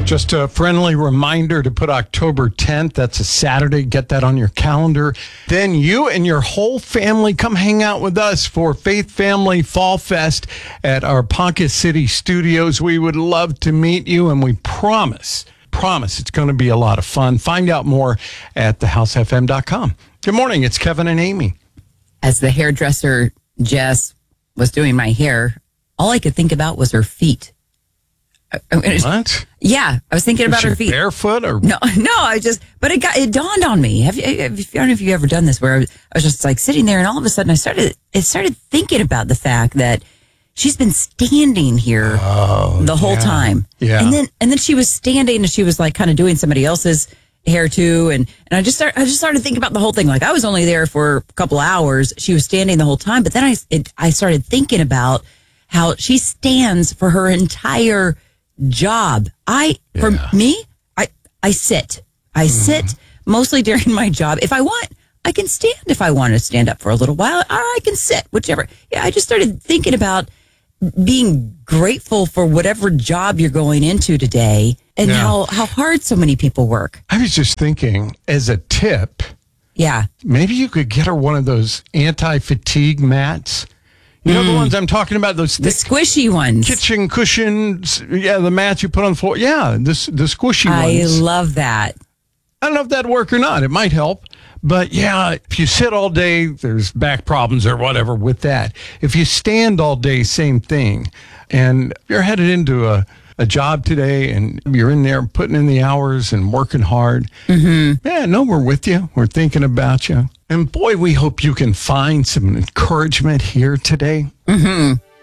Just a friendly reminder to put October 10th. That's a Saturday. Get that on your calendar. Then you and your whole family come hang out with us for Faith Family Fall Fest at our Ponca City studios. We would love to meet you, and we promise it's going to be a lot of fun. Find out more at thehousefm.com. Good morning. It's Kevin and Amy. As the hairdresser, Jess, was doing my hair, all I could think about was her feet. What? Yeah, I was thinking about her feet. Barefoot or no? But it dawned on me. I don't know if you've ever done this, where I was just like sitting there, and all of a sudden I started thinking about the fact that she's been standing here the whole time. Yeah, and then she was standing, and she was like kind of doing somebody else's hair too, and I just started thinking about the whole thing. Like, I was only there for a couple hours. She was standing the whole time, but then I started thinking about how she stands for her entire job. For me, I sit. I sit mostly during my job. If I want, I can stand. If I want to stand up for a little while, or I can sit, whichever. Yeah, I just started thinking about being grateful for whatever job you're going into today, and how hard so many people work. I was just thinking, as a tip, maybe you could get her one of those anti-fatigue mats. You know the ones I'm talking about? Those the squishy ones. Kitchen cushions. Yeah, the mats you put on the floor. Yeah, the squishy ones. I love that. I don't know if that'd work or not. It might help. But yeah, if you sit all day, there's back problems or whatever with that. If you stand all day, same thing. And if you're headed into a job today and you're in there putting in the hours and working hard, we're with you. We're thinking about you. And boy, we hope you can find some encouragement here today.